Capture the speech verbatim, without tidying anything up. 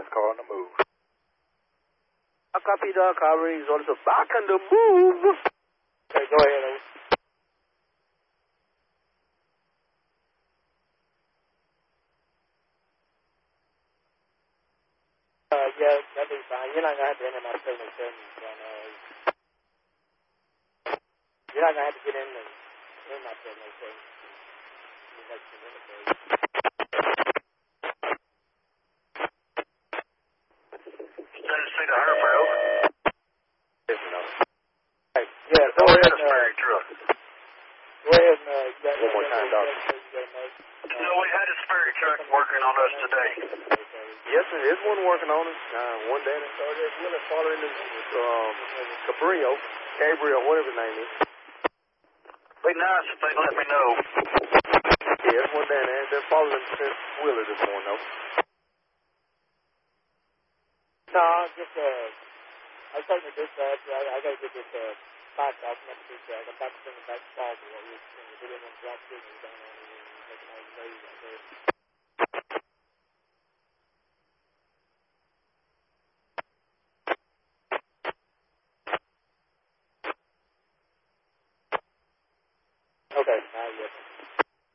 That's car on the move. I copy the cavalry is also back on the move. Okay, go ahead. Over. Uh, yeah, that'd be fine. You're not going to have to enter my signal seven. Uh, you're not going to have to get in, the, in my signal seven. You're next to the interface. Tennessee to Hereford, over. Yes, no. Hey, yeah, go ahead and, uh, truck. Go ahead and, uh, you got one more time, Doc. No, we had a Sperry truck working on us today. Yes, sir. There's one working on us. Uh, one day they started this Willis following the um, Cabrillo, Gabriel, whatever his name is. Be nice if they let me know. Yeah, there's one down there. They're following since Wheeler this morning, though. No, just, uh, I was talking to dispatch. I, I got to get this, uh, five thousand up to dispatch. I'm about to send it back to Baldwin. We didn't want to drop signals down on it and making all the noise out there. Okay, uh, yes.